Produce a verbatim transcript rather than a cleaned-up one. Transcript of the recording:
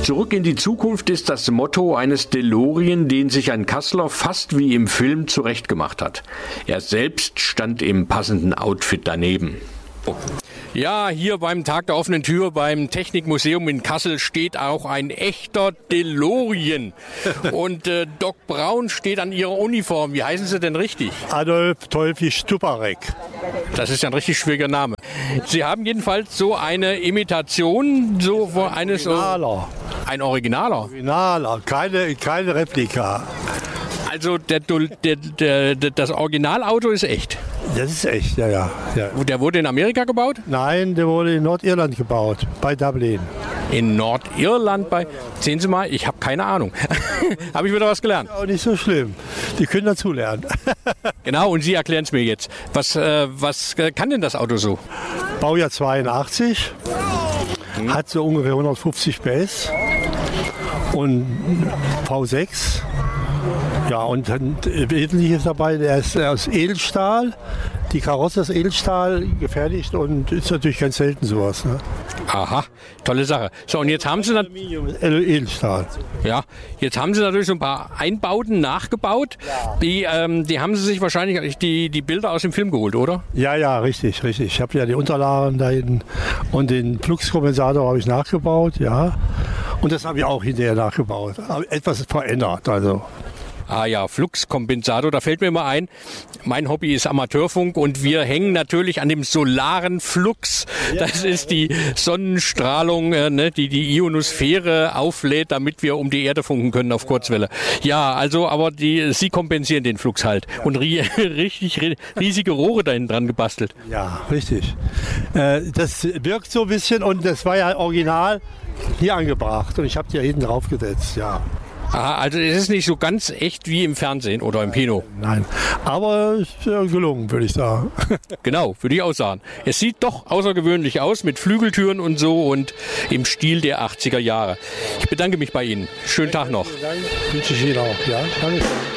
Zurück in die Zukunft ist das Motto eines DeLorean, den sich ein Kasseler fast wie im Film zurechtgemacht hat. Er selbst stand im passenden Outfit daneben. Oh. Ja, hier beim Tag der offenen Tür beim Technikmuseum in Kassel steht auch ein echter DeLorean. Und äh, Doc Braun steht an Ihrer Uniform. Wie heißen Sie denn richtig? Adolf Teufel Stuparek. Das ist ja ein richtig schwieriger Name. Sie haben jedenfalls so eine Imitation, so von eines... Originaler. Ein Originaler? Originaler, keine, keine Replika. Also der, der, der, der, das Originalauto ist echt? Das ist echt, ja, ja, ja. Der wurde in Amerika gebaut? Nein, der wurde in Nordirland gebaut, bei Dublin. In Nordirland bei... Sehen Sie mal, ich habe keine Ahnung. Habe ich wieder was gelernt? Auch nicht so schlimm. Die können dazulernen. Genau, und Sie erklären es mir jetzt. Was, äh, was kann denn das Auto so? Baujahr zweiundachtzig, hm. hat so ungefähr hundertfünfzig P S und V sechs. Ja, und dann wesentlich ist dabei, der ist aus Edelstahl. Die Karosse ist Edelstahl gefertigt und ist natürlich ganz selten sowas. Ne? Aha, tolle Sache. So, und jetzt haben Sie nat- Edelstahl. Ja, jetzt haben Sie natürlich so ein paar Einbauten nachgebaut. Ja. Die, ähm, die haben Sie sich wahrscheinlich die, die Bilder aus dem Film geholt, oder? Ja, ja, richtig, richtig. Ich habe ja die Unterlagen da hinten und den Fluxkompensator habe ich nachgebaut, ja. Und das habe ich auch hinterher nachgebaut. Aber etwas ist verändert, also. Ah ja, Fluxkompensator, da fällt mir mal ein, mein Hobby ist Amateurfunk und wir hängen natürlich an dem solaren Flux. Das ist die Sonnenstrahlung, äh, ne, die die Ionosphäre auflädt, damit wir um die Erde funken können auf Kurzwelle. Ja, also, aber die, Sie kompensieren den Flux halt und ri- richtig riesige Rohre da hinten dran gebastelt. Ja, richtig. Äh, das wirkt so ein bisschen und das war ja original hier angebracht und ich habe die ja hinten drauf gesetzt, ja. Aha, also es ist nicht so ganz echt wie im Fernsehen oder im Kino. Nein, aber es ist gelungen, würde ich sagen. Genau, würde ich auch sagen. Es sieht doch außergewöhnlich aus mit Flügeltüren und so und im Stil der achtziger Jahre. Ich bedanke mich bei Ihnen. Schönen Tag noch. Vielen Dank. Wünsche ich Ihnen auch. Ja, danke.